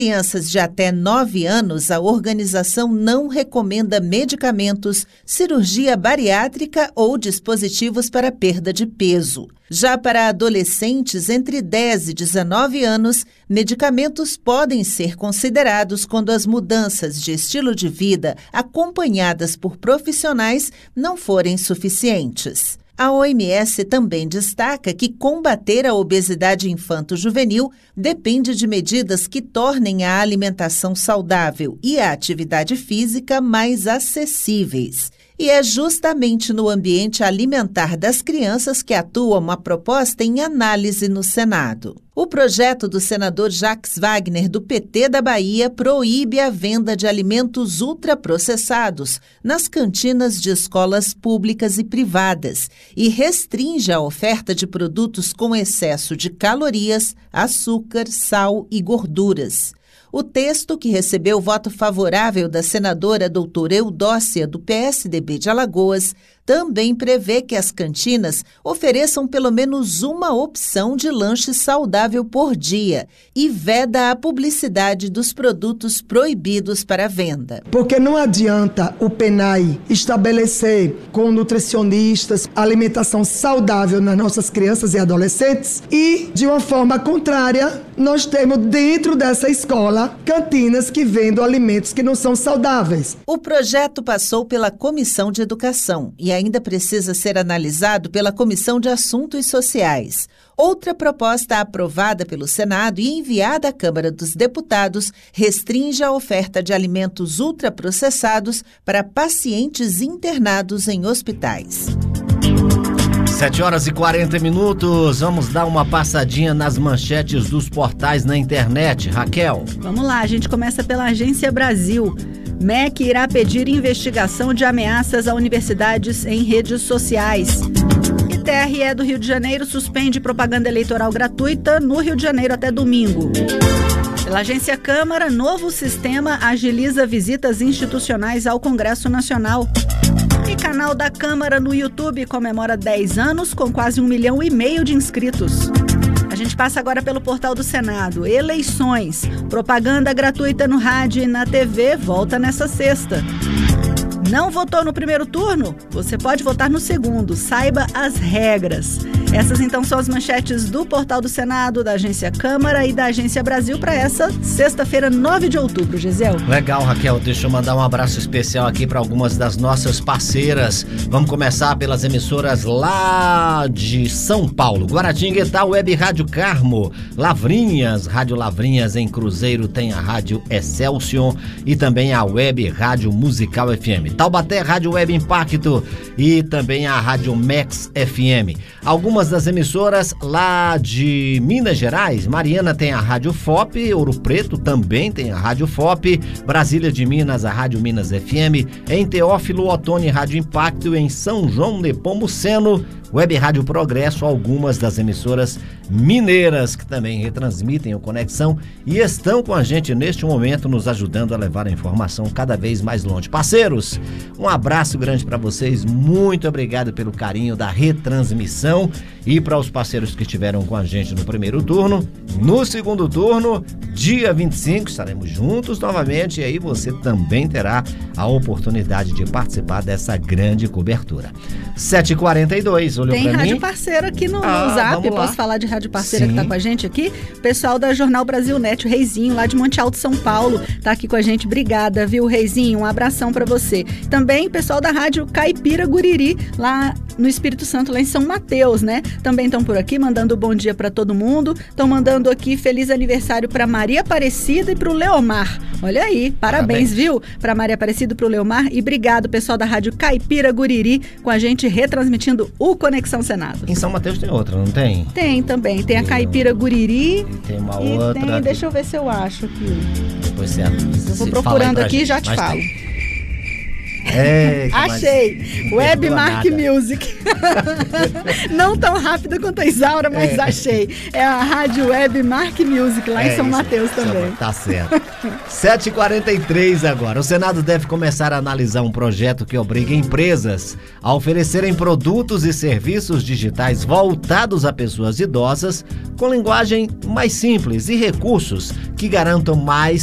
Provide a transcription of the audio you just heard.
Crianças de até 9 anos, a organização não recomenda medicamentos, cirurgia bariátrica ou dispositivos para perda de peso. Já para adolescentes entre 10 e 19 anos, medicamentos podem ser considerados quando as mudanças de estilo de vida, acompanhadas por profissionais, não forem suficientes. A OMS também destaca que combater a obesidade infanto-juvenil depende de medidas que tornem a alimentação saudável e a atividade física mais acessíveis. E é justamente no ambiente alimentar das crianças que atua uma proposta em análise no Senado. O projeto do senador Jacques Wagner, do PT da Bahia, proíbe a venda de alimentos ultraprocessados nas cantinas de escolas públicas e privadas e restringe a oferta de produtos com excesso de calorias, açúcar, sal e gorduras. O texto, que recebeu voto favorável da senadora doutora Eudócia, do PSDB de Alagoas, também prevê que as cantinas ofereçam pelo menos uma opção de lanche saudável por dia e veda a publicidade dos produtos proibidos para venda. Porque não adianta o PNAE estabelecer com nutricionistas alimentação saudável nas nossas crianças e adolescentes e, de uma forma contrária, nós temos dentro dessa escola cantinas que vendem alimentos que não são saudáveis. O projeto passou pela Comissão de Educação e ainda precisa ser analisado pela Comissão de Assuntos Sociais. Outra proposta aprovada pelo Senado e enviada à Câmara dos Deputados restringe a oferta de alimentos ultraprocessados para pacientes internados em hospitais. 7h40. Vamos dar uma passadinha nas manchetes dos portais na internet. Raquel. Vamos lá, a gente começa pela Agência Brasil. MEC irá pedir investigação de ameaças a universidades em redes sociais. E TRE do Rio de Janeiro suspende propaganda eleitoral gratuita no Rio de Janeiro até domingo. Pela Agência Câmara, novo sistema agiliza visitas institucionais ao Congresso Nacional. E canal da Câmara no YouTube comemora 10 anos com quase 1,5 milhão de inscritos. A gente passa agora pelo portal do Senado. Eleições. Propaganda gratuita no rádio e na TV volta nessa sexta. Não votou no primeiro turno? Você pode votar no segundo. Saiba as regras. Essas, então, são as manchetes do Portal do Senado, da Agência Câmara e da Agência Brasil para essa sexta-feira, 9 de outubro, Gisele. Legal, Raquel. Deixa eu mandar um abraço especial aqui para algumas das nossas parceiras. Vamos começar pelas emissoras lá de São Paulo. Guaratinguetá, Web Rádio Carmo. Lavrinhas, Rádio Lavrinhas em Cruzeiro tem a Rádio Excelsior e também a Web Rádio Musical FM. Taubaté, Rádio Web Impacto e também a Rádio Max FM. Algumas das emissoras lá de Minas Gerais, Mariana tem a Rádio FOP, Ouro Preto também tem a Rádio FOP, Brasília de Minas, a Rádio Minas FM, em Teófilo Otoni, Rádio Impacto, em São João Nepomuceno, Web Rádio Progresso, algumas das emissoras mineiras que também retransmitem o Conexão e estão com a gente neste momento nos ajudando a levar a informação cada vez mais longe. Parceiros, um abraço grande para vocês, muito obrigado pelo carinho da retransmissão e para os parceiros que estiveram com a gente no primeiro turno. No segundo turno, dia 25, estaremos juntos novamente e aí você também terá a oportunidade de participar dessa grande cobertura. 7h42, olhou tem pra mim? Tem rádio parceira aqui no Zap, posso falar de rádio parceira que tá com a gente aqui? Pessoal da Jornal Brasil Net, o Reizinho, lá de Monte Alto, São Paulo, tá aqui com a gente, obrigada, viu, Reizinho, um abração pra você. Também pessoal da rádio Caipira Guriri, lá no Espírito Santo, lá em São Mateus, né? Também estão por aqui, mandando bom dia pra todo mundo, estão mandando aqui feliz aniversário pra Maria Aparecida e pro Leomar, olha aí, parabéns. Viu? Pra Maria Aparecida e pro Leomar e obrigado, pessoal da rádio Caipira Guriri, com a gente retransmitindo o Conexão Senado. Em São Mateus tem outra, não tem? Tem também, tem a Caipira Guriri. Tem uma outra. Deixa eu ver se eu acho aqui. Depois você eu vou procurando aqui e já te falo. Achei. Web Mark Music. Não tão rápido quanto a Isaura, mas achei. É a Rádio Web Mark Music, lá em São Mateus também. Tá certo. 7h43 agora. O Senado deve começar a analisar um projeto que obriga empresas a oferecerem produtos e serviços digitais voltados a pessoas idosas com linguagem mais simples e recursos que garantam mais